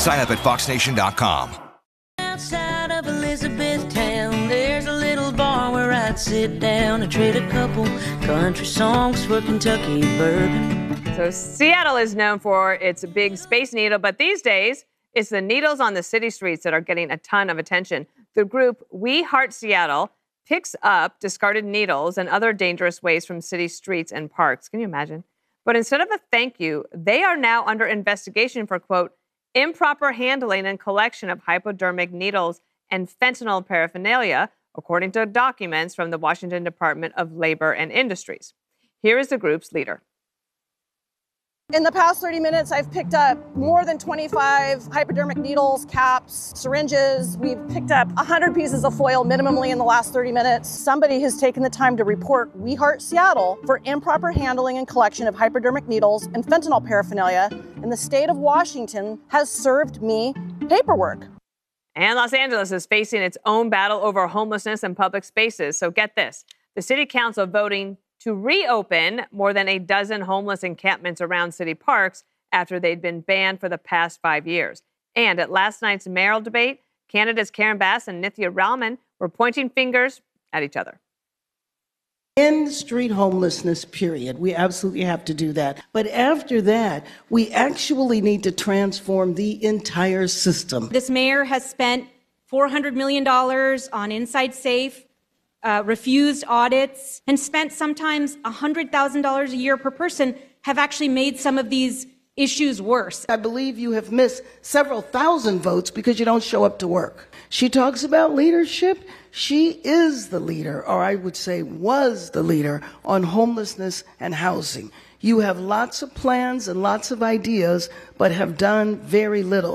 Sign up at foxnation.com. Outside of Elizabethtown, there's a little bar where I'd sit down and trade a couple country songs for Kentucky bourbon. So Seattle is known for its big Space Needle, but these days it's the needles on the city streets that are getting a ton of attention. The group We Heart Seattle picks up discarded needles and other dangerous waste from city streets and parks. Can you imagine? But instead of a thank you, they are now under investigation for, quote, improper handling and collection of hypodermic needles and fentanyl paraphernalia, according to documents from the Washington Department of Labor and Industries. Here is the group's leader. In the past 30 minutes, I've picked up more than 25 hypodermic needles, caps, syringes. We've picked up 100 pieces of foil minimally in the last 30 minutes. Somebody has taken the time to report We Heart Seattle for improper handling and collection of hypodermic needles and fentanyl paraphernalia, and the state of Washington has served me paperwork. And Los Angeles is facing its own battle over homelessness in public spaces. So get this, the city council voting to reopen more than a dozen homeless encampments around city parks after they'd been banned for the past 5 years. And at last night's mayoral debate, candidates Karen Bass and Nithya Ralman were pointing fingers at each other. End street homelessness, period. We absolutely have to do that. But after that, we actually need to transform the entire system. This mayor has spent $400 million on Inside Safe, refused audits, and spent sometimes $100,000 a year per person, have actually made some of these issues worse. I believe you have missed several thousand votes because you don't show up to work. She talks about leadership. She is the leader, or I would say was the leader, on homelessness and housing. You have lots of plans and lots of ideas, but have done very little.